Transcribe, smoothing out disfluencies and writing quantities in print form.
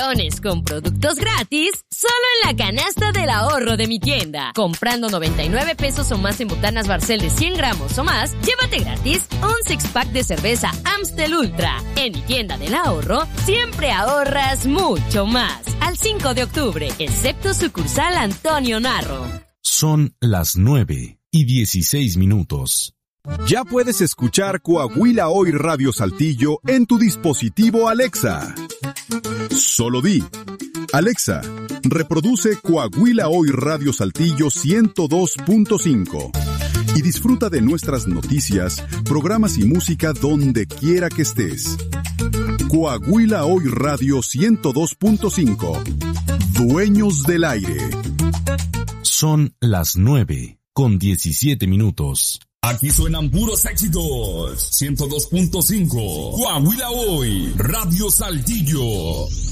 millones con productos gratis solo en la canasta del ahorro de mi tienda. Comprando 99 pesos o más en botanas Barcel de 100 gramos o más, llévate gratis un six-pack de cerveza Amstel Ultra. En mi tienda del ahorro, siempre ahorras mucho más. Al 5 de octubre, excepto sucursal Antonio Narro. Son las 9:16. Ya puedes escuchar Coahuila Hoy Radio Saltillo en tu dispositivo Alexa. Solo di: Alexa, reproduce Coahuila Hoy Radio Saltillo 102.5 y disfruta de nuestras noticias, programas y música donde quiera que estés. Coahuila Hoy Radio 102.5. Dueños del aire. Son las 9:17. Aquí suenan puros éxitos. 102.5. Coahuila Hoy Radio Saltillo.